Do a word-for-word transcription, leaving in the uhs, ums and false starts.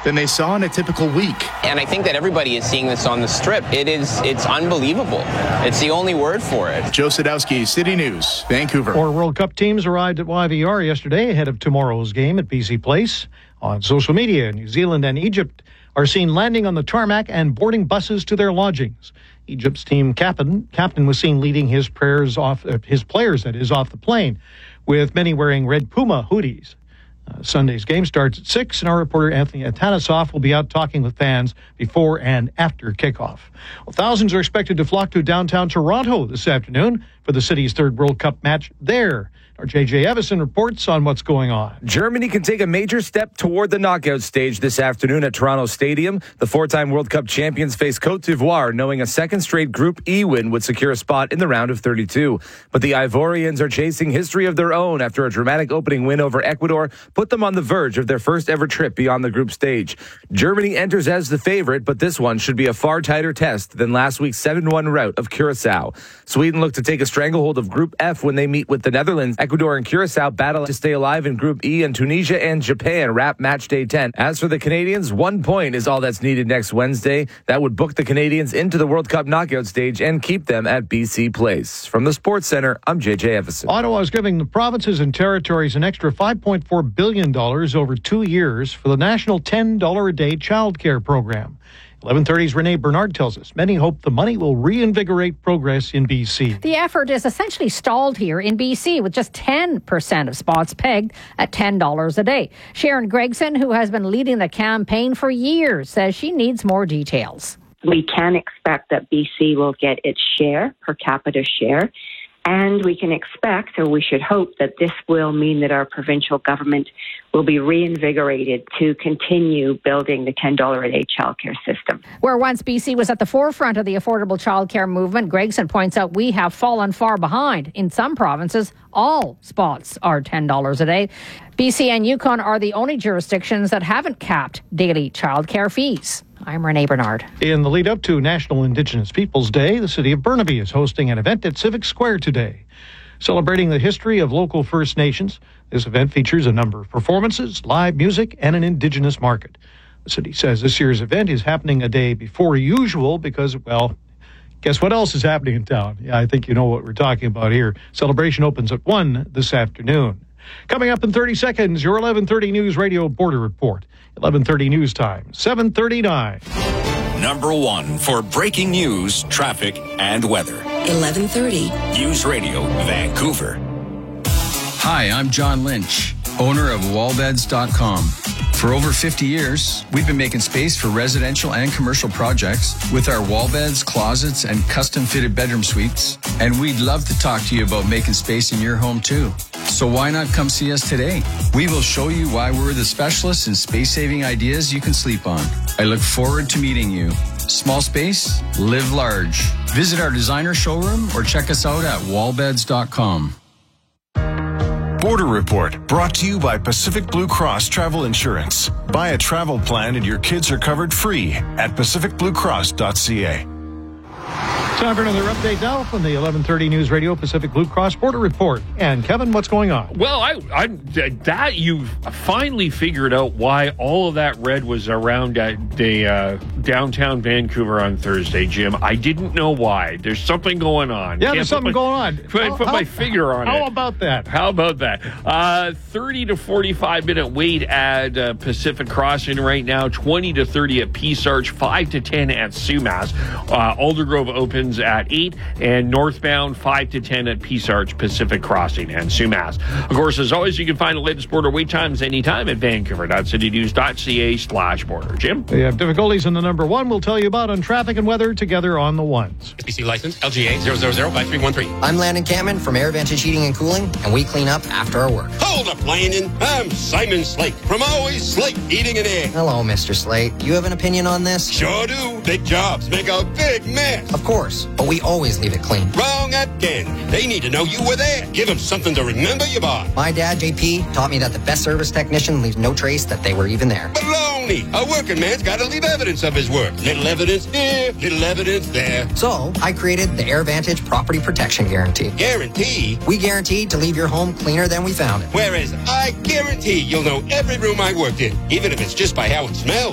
than they saw in a typical week. And I think that everybody is seeing this on the Strip. It is, it's unbelievable. It's the only word for it. Joe Sadowski, City News, Vancouver. Four World Cup teams arrived at Y V R yesterday ahead of tomorrow's game at B C Place. On social media, New Zealand and Egypt are seen landing on the tarmac and boarding buses to their lodgings. Egypt's team captain captain was seen leading his prayers off uh, his players that is off the plane, with many wearing red Puma hoodies. Uh, Sunday's game starts at six, and our reporter Anthony Atanasoff will be out talking with fans before and after kickoff. Well, thousands are expected to flock to downtown Toronto this afternoon for the city's third World Cup match there. Our J J Evison reports on what's going on. Germany can take a major step toward the knockout stage this afternoon at Toronto Stadium. The four-time World Cup champions face Cote d'Ivoire, knowing a second straight Group E win would secure a spot in the round of thirty-two. But the Ivorians are chasing history of their own after a dramatic opening win over Ecuador put them on the verge of their first ever trip beyond the group stage. Germany enters as the favorite, but this one should be a far tighter test than last week's seven one rout of Curacao. Sweden look to take a stranglehold of Group F when they meet with the Netherlands. Ecuador and Curacao battle to stay alive in Group E, and Tunisia and Japan wrap match day ten. As for the Canadians, one point is all that's needed next Wednesday. That would book the Canadians into the World Cup knockout stage and keep them at B C Place. From the Sports Center, I'm J J Evison. Ottawa is giving the provinces and territories an extra five point four billion dollars over two years for the national ten dollars a day child care program. eleven thirty's Renee Bernard tells us many hope the money will reinvigorate progress in B C. The effort is essentially stalled here in B C, with just ten percent of spots pegged at ten dollars a day. Sharon Gregson, who has been leading the campaign for years, says she needs more details. We can expect that B C will get its share, per capita share, and we can expect, or we should hope, that this will mean that our provincial government will be reinvigorated to continue building the ten dollars a day childcare system. Where once B C was at the forefront of the affordable childcare movement, Gregson points out we have fallen far behind. In some provinces, all spots are ten dollars a day. B C and Yukon are the only jurisdictions that haven't capped daily childcare fees. I'm Renee Bernard. In the lead up to National Indigenous Peoples Day, the city of Burnaby is hosting an event at Civic Square today. Celebrating the history of local First Nations, this event features a number of performances, live music, and an Indigenous market. The city says this year's event is happening a day before usual because, well, guess what else is happening in town? Yeah, I think you know what we're talking about here. Celebration opens at one this afternoon. Coming up in thirty seconds, your eleven thirty News Radio Border Report. eleven thirty News Time, seven thirty-nine. Number one for breaking news, traffic, and weather. eleven thirty. News Radio, Vancouver. Hi, I'm John Lynch, owner of wall beds dot com. For over fifty years, we've been making space for residential and commercial projects with our wall beds, closets, and custom-fitted bedroom suites. And we'd love to talk to you about making space in your home, too. So why not come see us today? We will show you why we're the specialists in space-saving ideas you can sleep on. I look forward to meeting you. Small space, live large. Visit our designer showroom or check us out at wall beds dot com. Border Report, brought to you by Pacific Blue Cross Travel Insurance. Buy a travel plan and your kids are covered free at pacific blue cross dot c a. Time for another update now from the eleven thirty News Radio Pacific Blue Cross Border Report. And Kevin, what's going on? Well, I, I that you finally figured out why all of that red was around at the uh, downtown Vancouver on Thursday, Jim. I didn't know why. There's something going on. Yeah, Can't there's something my, going on. Put, how, put how, my finger on how it. How about that? How about that? Uh, thirty to forty-five minute wait at uh, Pacific Crossing right now. twenty to thirty at Peace Arch. five to ten at Sumas. Uh, Aldergrove opens at eight. And northbound five to ten at Peace Arch, Pacific Crossing, and Sumas. Of course, as always, you can find the latest border wait times anytime at vancouver dot city news dot c a slash border. Jim? We have difficulties in the number one. We'll tell you about on traffic and weather together on the ones. S B C license, L G A zero zero zero five three one three. I'm Landon Cameron from Air Vantage Heating and Cooling, and we clean up after our work. Hold up, Landon. I'm Simon Slate from Always Slate Heating and Air. Hello, Mister Slate. You have an opinion on this? Sure do. Big jobs make a big mess. Of course, but we always leave it clean. Wrong again. They need to know you were there. Give them something to remember you by. My dad, J P, taught me that the best service technician leaves no trace that they were even there. Baloney. A working man's got to leave evidence of his work. Little evidence here, little evidence there. So, I created the AirVantage Property Protection Guarantee. Guarantee? We guarantee to leave your home cleaner than we found it. Whereas I guarantee you'll know every room I worked in, even if it's just by how it smells.